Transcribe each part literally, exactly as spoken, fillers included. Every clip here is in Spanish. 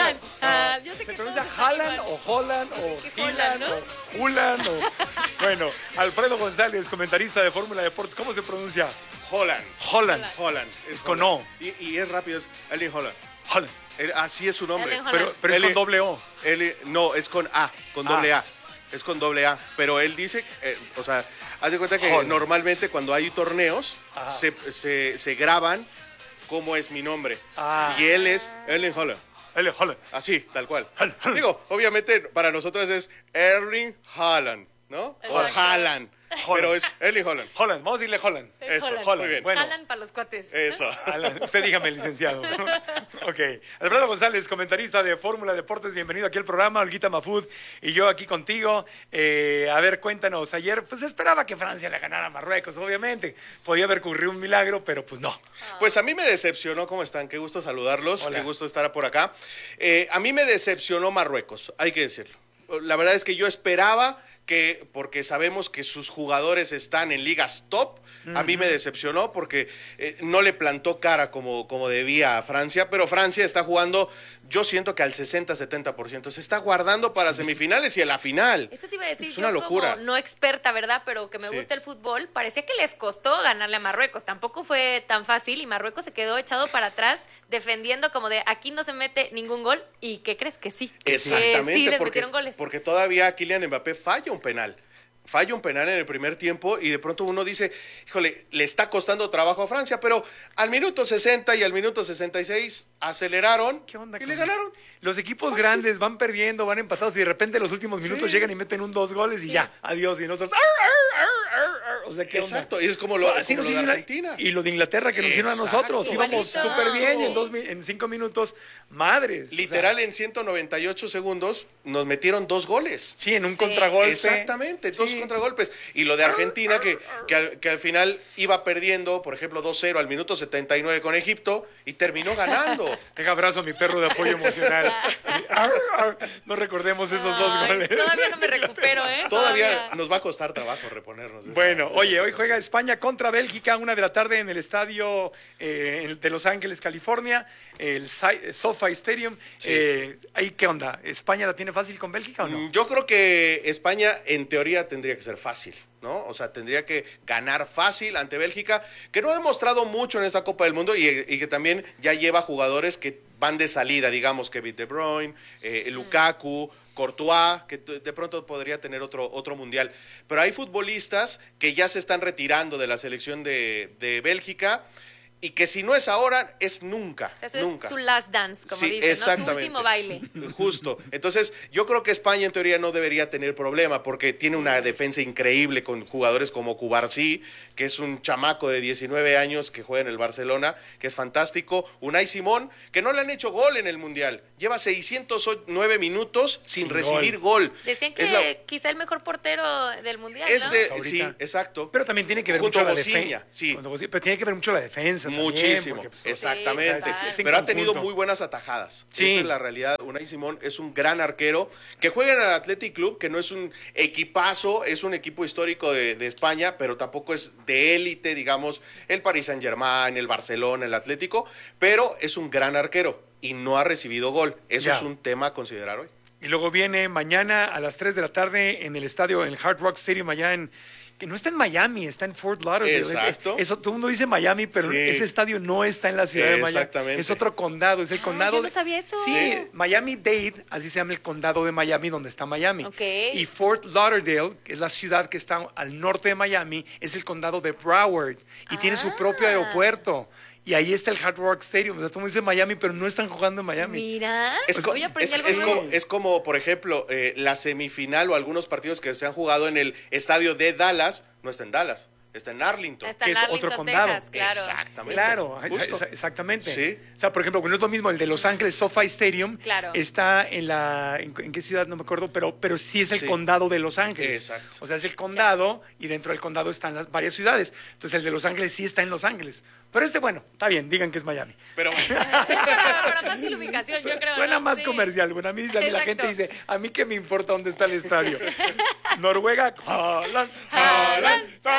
Haaland. Ah, yo sé ¿Se que pronuncia todos están Haaland igual. o Holland o Dicen que Haaland Holland, ¿no? o Hulan o... Bueno, Alfredo González, comentarista de Fórmula Deportes, ¿cómo se pronuncia? Holland. Holland. Holland. Es con O. Y, y es rápido, es Erling Holland. Holland. Él- así es su nombre. Erling Haaland. Pero, pero es Él- con doble O. Él, no, es con A, con Ah. doble A. Es con doble A. Pero él dice, eh, o sea, haz de cuenta que Holland. normalmente cuando hay torneos Ajá. se, se, se graban cómo es mi nombre. Ah. Y él es Erling Holland. Él es Holland. Así, tal cual. Haaland. Digo, obviamente para nosotros es Erling Haaland, ¿no? O Exacto. Haaland. Pero es Erling Haaland. Holland, vamos a decirle Holland. Es Eso, Holland. muy bien. Bueno. Haaland para los cuates. Eso. Alan, usted dígame, licenciado. Ok. Alfredo González, comentarista de Fórmula Deportes, bienvenido aquí al programa. Olguita Mafud y yo aquí contigo. Eh, a ver, cuéntanos. Ayer, pues esperaba que Francia le ganara a Marruecos, obviamente. Podía haber ocurrido un milagro, pero pues no. Pues a mí me decepcionó, ¿cómo están? Qué gusto saludarlos, Hola. qué gusto estar por acá. Eh, a mí me decepcionó Marruecos, hay que decirlo. La verdad es que yo esperaba que, porque sabemos que sus jugadores están en ligas top, a mí me decepcionó porque eh, no le plantó cara como, como debía a Francia, pero Francia está jugando, yo siento que al sesenta setenta por ciento, se está guardando para semifinales y a la final. Eso te iba a decir, Es yo una locura. como no experta, ¿verdad? Pero que me Sí. gusta el fútbol, parecía que les costó ganarle a Marruecos. Tampoco fue tan fácil y Marruecos se quedó echado para atrás defendiendo como de aquí no se mete ningún gol. ¿Y qué crees? Que sí. Exactamente, Que sí, les porque, metieron goles. porque todavía Kylian Mbappé falla un penal. Falla un penal en el primer tiempo y de pronto uno dice, híjole, le está costando trabajo a Francia, pero al minuto sesenta y al minuto sesenta y seis aceleraron ¿Qué onda y con le eso? ganaron. Los equipos Fácil. grandes van perdiendo, van empatados y de repente en los últimos minutos Sí. llegan y meten un dos goles y Sí. ya, adiós. Y nosotros... O sea, ¿qué onda? Exacto, y es como lo, Así como nos lo de hizo una- Argentina. Y lo de Inglaterra que nos hicieron a Exacto. nosotros. Íbamos Igualito. súper bien y en, Sí. dos, mi- en cinco minutos, madres. o sea, Literal, en ciento noventa y ocho segundos nos metieron dos goles. sí, en un Sí. contragolpe. Exactamente, dos Sí. contragolpes. Y lo de Argentina, que, que, al, que al final iba perdiendo, por ejemplo, dos cero al minuto setenta y nueve con Egipto y terminó ganando. Deja abrazo a mi perro de apoyo emocional. Ar, ar. No recordemos esos dos Ay, goles. Todavía no me recupero, ¿eh? Todavía nos va a costar trabajo reponernos. de esa- Bueno, de esa oye, hoy situación. juega España contra Bélgica, una de la tarde en el estadio eh, de Los Ángeles, California, el Sa- SoFi Stadium. Sí. Eh, ¿ahí qué onda? ¿España la tiene fácil con Bélgica o no? Mm, Yo creo que España en teoría tendría que ser fácil, ¿no? O sea, tendría que ganar fácil ante Bélgica, que no ha demostrado mucho en esta Copa del Mundo y, y que también ya lleva jugadores que van de salida, digamos, Kevin De Bruyne, eh, Lukaku, Courtois, que t- de pronto podría tener otro, otro mundial. Pero hay futbolistas que ya se están retirando de la selección de, de Bélgica y que si no es ahora, es nunca. O sea, eso nunca. es su last dance, como Sí, dicen, ¿no? Su exactamente. último baile. Justo. Entonces, yo creo que España en teoría no debería tener problema porque tiene una defensa increíble con jugadores como Cubarsí, que es un chamaco de diecinueve años que juega en el Barcelona, que es fantástico. Unai Simón, que no le han hecho gol en el Mundial. Lleva seiscientos nueve minutos sin, Sin recibir gol. Decían que Es la- quizá el mejor portero del mundial, es ¿no? de, Hasta sí, ahorita. exacto. Pero también tiene que ver Junto mucho a la defensa. Bociña, sí. Pero tiene que ver mucho la defensa también, Muchísimo, porque, pues, exactamente. Sí, es- es en Pero ha tenido conjunto. muy buenas atajadas. Sí. Esa es la realidad. Unai Simón es un gran arquero que juega en el Athletic Club, que no es un equipazo, es un equipo histórico de, de España, pero tampoco es de élite, digamos, el Paris Saint-Germain, el Barcelona, el Atlético, pero es un gran arquero y no ha recibido gol. Eso Ya. es un tema a considerar hoy. Y luego viene mañana a las tres de la tarde en el estadio, en el Hard Rock Stadium allá en... Que no está en Miami, está en Fort Lauderdale. Es- Exacto. es- eso, todo el mundo dice Miami, pero Sí. ese estadio no está en la ciudad de Miami. Exactamente. Es otro condado, es el Ah, condado... yo no de- sabía eso. Sí, Sí. Miami-Dade, así se llama el condado de Miami, donde está Miami. Ok. Y Fort Lauderdale, que es la ciudad que está al norte de Miami, es el condado de Broward. Y tiene su propio Ah. aeropuerto. Y ahí está el Hard Rock Stadium. O sea, tú me dices Miami, pero no están jugando en Miami. Mira, Es, pues co- voy a aprender es- algo es nuevo. como, es como, por ejemplo, eh, la semifinal o algunos partidos que se han jugado en el estadio de Dallas, no está en Dallas, está en Arlington. Está que en es Arlington, otro condado. Texas, claro. Exactamente. Claro, exa- Justo. exa- exactamente. Sí. O sea, por ejemplo, no es lo mismo el de Los Ángeles SoFi Stadium. Claro. Está en la en, en qué ciudad no me acuerdo, pero pero sí es el Sí. condado de Los Ángeles. Exacto. O sea, es el condado y dentro del condado están las varias ciudades. Entonces el de Los Ángeles sí está en Los Ángeles. Pero este bueno, está bien, digan que es Miami. Pero para, para fácil ubicación, yo creo. Suena ¿no? más Sí. comercial. Bueno, a mí, dice- a mí la Exacto. gente dice, a mí qué me importa dónde está el estadio. Noruega, Haaland, Haaland, tan, tan, tan,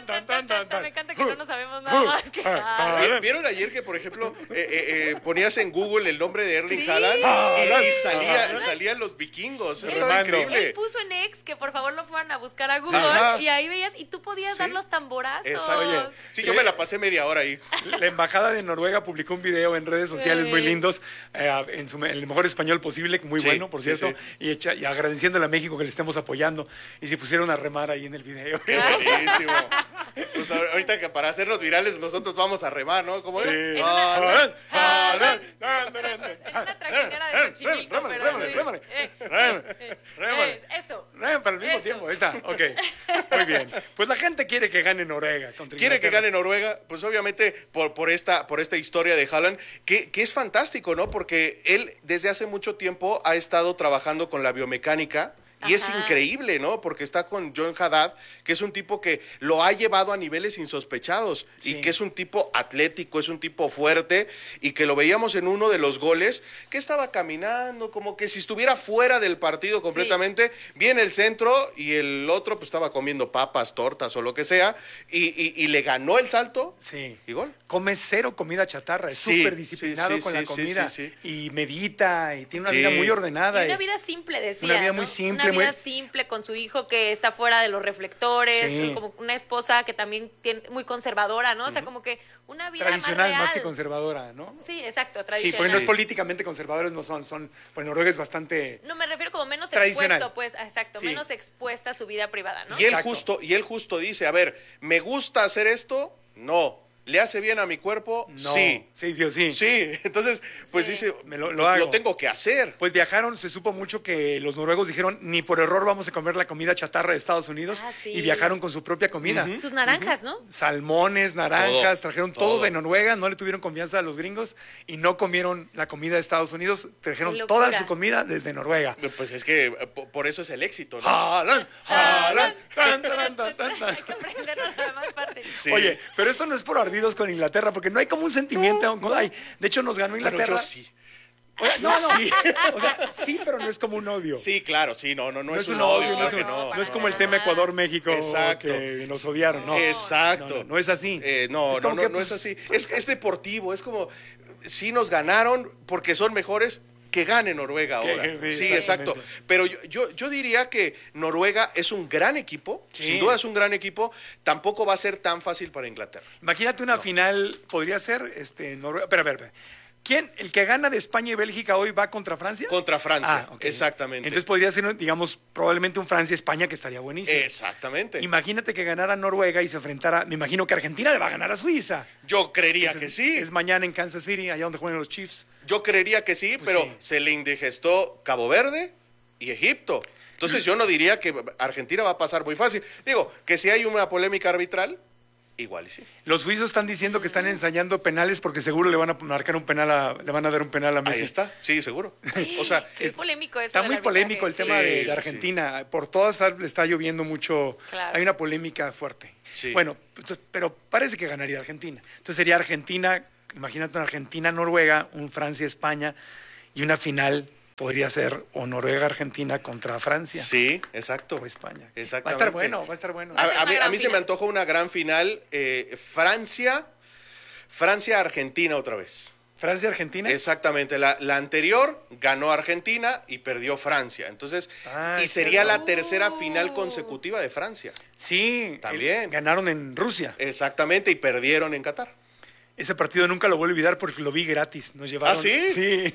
tan, tan, tan, tan. Me encanta que no nos sabemos nada más que Ah, Haaland. ¿Vieron ayer que, por ejemplo, eh, eh, eh, ponías en Google el nombre de Erling Sí. Haaland Haaland. y, y salía, Haaland. salían los vikingos? Él- Estaba Remando. increíble. Él puso en X que por favor lo fueran a buscar a Google Ajá. y ahí veías y tú podías Sí. dar los tamborazos. Exacto. Oye, Sí, yo me la pasé media hora ahí. La embajada de Noruega publicó un video en redes sociales Sí. muy lindos, eh, en, su, en el mejor español posible, muy Sí, bueno, por sí, cierto, sí. Y, echa- y agradeciéndole a México que le estemos apoyando. Y se pusieron a remar ahí en el video. Qué buenísimo. Pues ahor- ahorita que para hacernos virales nosotros vamos a remar, ¿no? ¿Cómo era? Sí. Ah, Haaland, Haaland. Haaland, Haaland. Es una trajinera de Xochimilco, Rémale, pero rémale, sí. rémale. Eh, Rémale, eh, rémale. eh, Eso. Reman para el mismo Eso. tiempo, ahí está, ok. Muy bien. Pues la gente quiere que gane Noruega. contra quiere que Inglaterra. gane Noruega, pues obviamente por, por, esta, por esta historia de Haaland, que, que es fantástico, ¿no? Porque él desde hace mucho tiempo ha estado trabajando con la biomecánica. Y es Ajá. increíble, ¿no? Porque está con John Haddad, que es un tipo que lo ha llevado a niveles insospechados Sí. y que es un tipo atlético, es un tipo fuerte y que lo veíamos en uno de los goles, que estaba caminando como que si estuviera fuera del partido completamente, viene el centro y el otro pues estaba comiendo papas, tortas o lo que sea y, y- y le ganó el salto Sí. y gol. Come cero comida chatarra, es Sí, súper disciplinado sí, sí, con la sí, sí, comida sí, y medita y tiene una Sí. vida muy ordenada. Y una y- vida simple, decía. Una vida ¿no? muy simple, Una vida muy- simple con su hijo que está fuera de los reflectores, Sí. como una esposa que también tiene muy conservadora, ¿no? O sea, como que una vida tradicional más, más que real. conservadora, ¿no? Sí, exacto, Sí, tradicional. porque no es Sí. políticamente conservadores, no son, son, pues Noruega es bastante... No, me refiero como menos Tradicional. expuesto, pues, ah, exacto, Sí. menos expuesta a su vida privada, ¿no? Y él Exacto. justo, y él justo dice, a ver, ¿me gusta hacer esto? No. ¿Le hace bien a mi cuerpo? No. Sí. Sí, Dios, sí. Sí, entonces, pues Sí. dice, Me lo- pues, lo lo, hago. tengo que hacer. Pues viajaron, se supo mucho que los noruegos dijeron, ni por error vamos a comer la comida chatarra de Estados Unidos, Ah, sí. y viajaron con su propia comida. Sus naranjas, ¿no? Salmones, naranjas, Todo, trajeron todo. todo. de Noruega, no le tuvieron confianza a los gringos y no comieron la comida de Estados Unidos, trajeron Qué locura. toda su comida desde Noruega. Pues es que eh, po- por eso es el éxito, ¿no? Haaland, Haaland, tan, tan, tan, tan, tan. Hay que aprendernos la demás parte. Sí. Oye, pero esto no es por ardidos con Inglaterra, porque no hay como un sentimiento. ay, de hecho, nos ganó Pero Inglaterra. yo sí. Oye, no, no. Sí. O sea, sí, pero no es como un odio. Sí, claro, sí, no, no, no, No es, un odio, no, claro es, que un- no. no es como el tema Ecuador-México Exacto. que nos odiaron, no. Exacto. No, no, no es así. Eh, no, Es como no, no, que, no es pues, así. Es, es deportivo, es como, sí nos ganaron porque son mejores, que gane Noruega Que- ahora. sí, Sí, exacto. exactamente. Pero yo, yo, yo diría que Noruega es un gran equipo, Sí. sin duda es un gran equipo, tampoco va a ser tan fácil para Inglaterra. Imagínate una final, podría ser, este, Noruega. Espera, espera, espera. ¿Quién, el que gana de España y Bélgica hoy va contra Francia? Contra Francia, Ah, ok. exactamente. Entonces podría ser, digamos, probablemente un Francia-España que estaría buenísimo. Exactamente. Imagínate que ganara Noruega y se enfrentara, me imagino que Argentina le va a ganar a Suiza. Yo creería Es- que sí. Es mañana en Kansas City, allá donde juegan los Chiefs. Yo creería que sí, Pues pero sí. se le indigestó Cabo Verde y Egipto. Entonces yo no diría que Argentina va a pasar muy fácil. Digo, que si hay una polémica arbitral, igual y sí. Los suizos están diciendo que están ensayando penales porque seguro le van a marcar un penal a, le van a dar un penal a Messi. Ahí está, sí, seguro. O sea, Qué polémico eso Está del muy polémico el arbitraje, tema Sí, de, sí, de Argentina. Por todas le está lloviendo mucho. Claro. Hay una polémica fuerte. Sí. Bueno, pues, pero parece que ganaría Argentina. Entonces sería Argentina, imagínate una Argentina-Noruega, un Francia-España y una final podría ser o Noruega-Argentina contra Francia sí, exacto. o España. Va a Exactamente. estar bueno, va a estar bueno. Va a A, ser a una mí, a gran mí se me final. antoja una gran final. eh, Francia, Francia-Argentina otra vez. Francia-Argentina. Exactamente. La, la anterior ganó Argentina y perdió Francia. Entonces, Ah, y es sería cierto. la tercera Uh. final consecutiva de Francia. Sí, También. el- ganaron en Rusia. Exactamente, y perdieron en Qatar. Ese partido nunca lo voy a olvidar porque lo vi gratis. Nos llevaron. ¿Ah, sí? Sí.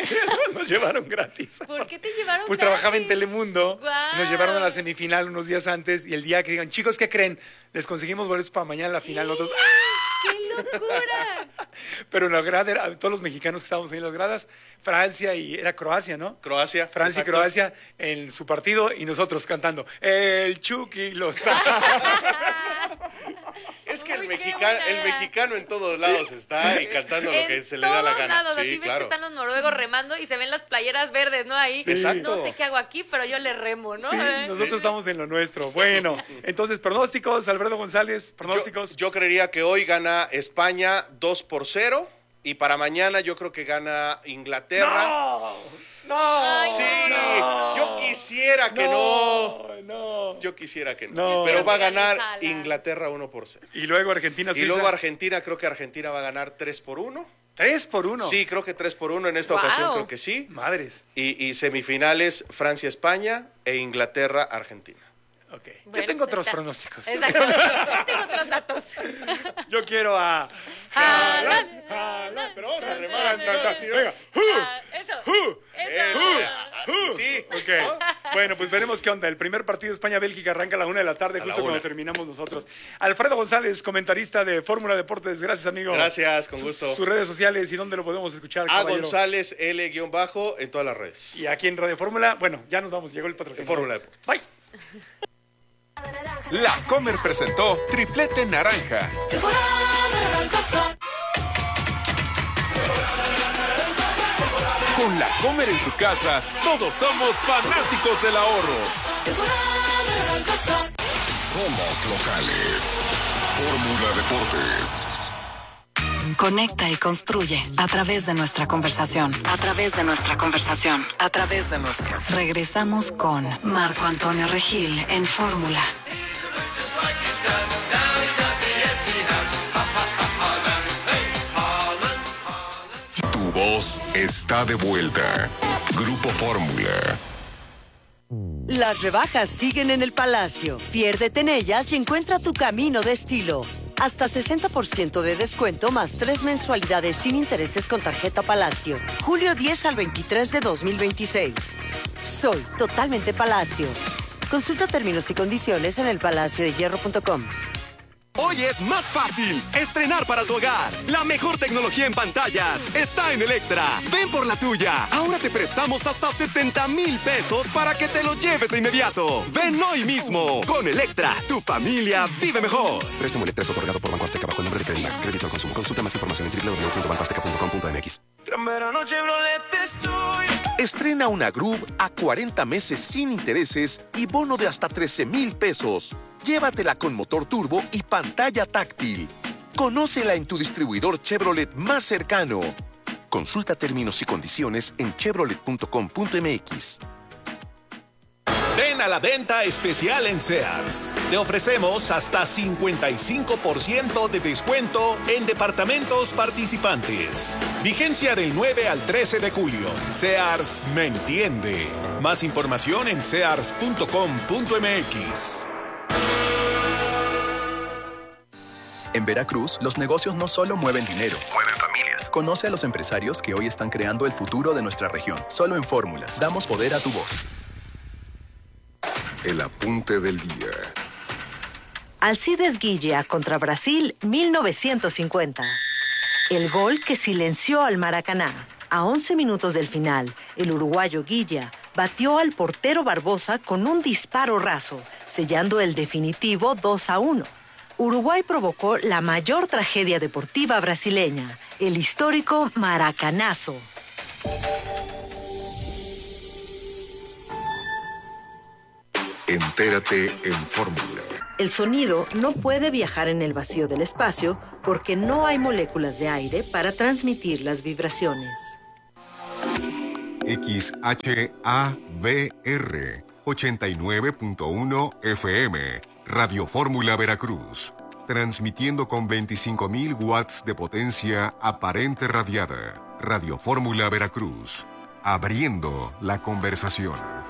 Nos llevaron gratis. ¿Por qué te llevaron Pues gratis? trabajaba en Telemundo. Guau. Nos llevaron a la semifinal unos días antes y el día que digan, chicos, ¿qué creen? Les conseguimos boletos para mañana en la final. Nosotros, ¡ah! ¡Qué locura! Pero en la grada, era- todos los mexicanos que estábamos ahí en las gradas, Francia y era Croacia, ¿no? Croacia. Francia exacto. y Croacia en su partido y nosotros cantando el Chucky los Es que el Uy, qué mexicano, buena el idea. mexicano en todos lados está y cantando lo que En se le da la todos gana. lados, Sí, así ves claro. que están los noruegos remando y se ven las playeras verdes, ¿no? Ahí. Sí. Exacto. No sé qué hago aquí, pero yo le remo, ¿no? Sí, Eh. nosotros estamos en lo nuestro. Bueno, entonces pronósticos, Alfredo González, pronósticos. Yo, yo creería que hoy gana España dos por cero y para mañana yo creo que gana Inglaterra. ¡No! ¡No! Sí, no. yo quisiera quisiera que no. No, no. Yo quisiera que no. No. Pero va a Quiero que ganar gane Haaland. Inglaterra uno por cero. Y luego Argentina, Y Suiza. luego Argentina, creo que Argentina va a ganar tres por uno. Tres por uno. Sí, creo que tres por uno en esta Wow. ocasión, creo que sí. Madres. Y, y semifinales, Francia-España e Inglaterra-Argentina. Ok. Yo Bueno, tengo pues otros está. pronósticos. Exacto. Yo tengo otros datos. Yo quiero a... Haaland. Haaland. Pero vamos a remar, Venga. Venga. Ah, eso. Uh, Eso. Así sí. Ok. Bueno, pues veremos qué onda. El primer partido España-Bélgica arranca a la una de la tarde, A la justo cuando una. terminamos nosotros. Alfredo González, comentarista de Fórmula Deportes. Gracias, amigo. Gracias, con Sus- gusto. Sus redes sociales y dónde lo podemos escuchar, A caballero. González L guión bajo en todas las redes. Y aquí en Radio Fórmula, bueno, ya nos vamos. Llegó el patrocinador. Fórmula Deportes. Bye. La Comer presentó Triplete Naranja. Con La Comer en tu casa, todos somos fanáticos del ahorro. Somos locales. Fórmula Deportes. Conecta y construye a través de nuestra conversación. A través de nuestra conversación. A través de nuestra. Regresamos con Marco Antonio Regil en Fórmula. Tu voz está de vuelta. Grupo Fórmula. Las rebajas siguen en el Palacio. Piérdete en ellas y encuentra tu camino de estilo. Hasta sesenta por ciento de descuento más tres mensualidades sin intereses con tarjeta Palacio. julio diez al veintitrés de dos mil veintiséis. Soy totalmente Palacio. Consulta términos y condiciones en el palacio de hierro punto com. Hoy es más fácil estrenar para tu hogar. La mejor tecnología en pantallas está en Electra. Ven por la tuya. Ahora te prestamos hasta setenta mil pesos para que te lo lleves de inmediato. Ven hoy mismo. Con Electra, tu familia vive mejor. Préstamo Electra es otorgado por Banco Azteca bajo el nombre de Credimax. Crédito al consumo. Consulta más información en doble u doble u doble u punto banco azteca punto com punto m x. Estrena una Groove a cuarenta meses sin intereses y bono de hasta trece mil pesos. Llévatela con motor turbo y pantalla táctil. Conócela en tu distribuidor Chevrolet más cercano. Consulta términos y condiciones en chevrolet punto com punto m x. Ven a la venta especial en Sears. Te ofrecemos hasta cincuenta y cinco por ciento de descuento en departamentos participantes. Vigencia del nueve al trece de julio. Sears me entiende. Más información en sears punto com punto m x. En Veracruz, los negocios no solo mueven dinero, Mueven familias. Conoce a los empresarios que hoy están creando el futuro de nuestra región. Solo en Fórmula. Damos poder a tu voz. El apunte del día. Alcides Guilla contra Brasil mil novecientos cincuenta. El gol que silenció al Maracaná. A once minutos del final, el uruguayo Guilla batió al portero Barbosa con un disparo raso, sellando el definitivo dos a uno. Uruguay provocó la mayor tragedia deportiva brasileña, el histórico Maracanazo. Entérate en Fórmula. El sonido no puede viajar en el vacío del espacio porque no hay moléculas de aire para transmitir las vibraciones. X H A V R ochenta y nueve punto uno F M, Radio Fórmula Veracruz, transmitiendo con veinticinco mil watts de potencia aparente radiada. Radio Fórmula Veracruz, abriendo la conversación.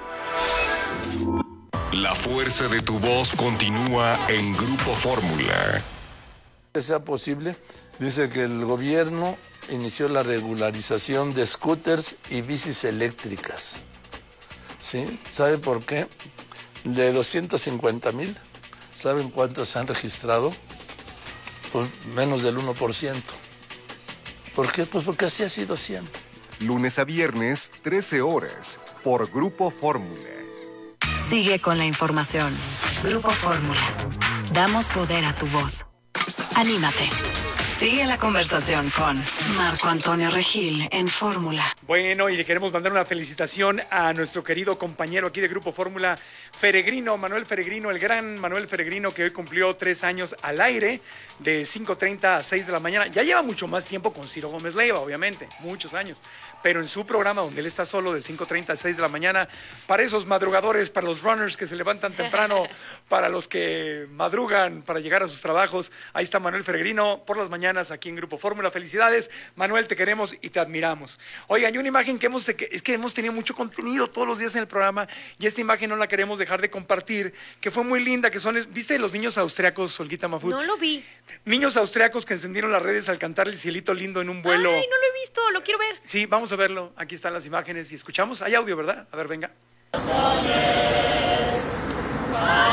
La fuerza de tu voz continúa en Grupo Fórmula. Que sea posible, dice que el gobierno inició la regularización de scooters y bicis eléctricas. ¿Sí? ¿Sabe por qué? De doscientos cincuenta mil, ¿saben cuántos se han registrado? Pues menos del uno por ciento. ¿Por qué? Pues porque así ha sido siempre. Lunes a viernes, trece horas, por Grupo Fórmula. Sigue con la información. Grupo Fórmula. Damos poder a tu voz. Anímate. Sigue la conversación con Marco Antonio Regil en Fórmula. Bueno, y le queremos mandar una felicitación a nuestro querido compañero aquí de Grupo Fórmula, Feregrino, Manuel Feregrino, el gran Manuel Feregrino, que hoy cumplió tres años al aire, de cinco treinta a seis de la mañana. Ya lleva mucho más tiempo con Ciro Gómez Leiva, obviamente, muchos años. Pero en su programa, donde él está solo, de cinco treinta a seis de la mañana, para esos madrugadores, para los runners que se levantan temprano, para los que madrugan para llegar a sus trabajos, ahí está Manuel Feregrino por las mañanas aquí en Grupo Fórmula. Felicidades, Manuel, te queremos y te admiramos. Oigan, y una imagen que hemos, es que hemos tenido mucho contenido todos los días en el programa, y esta imagen no la queremos dejar de compartir, que fue muy linda, que son, ¿viste los niños austriacos, Olguita Mafud? No lo vi. Niños austriacos que encendieron las redes al cantar El cielito lindo en un vuelo. Ay, no lo he visto, lo quiero ver. Sí, vamos a verlo. Aquí están las imágenes y escuchamos. Hay audio, ¿verdad? A ver, venga.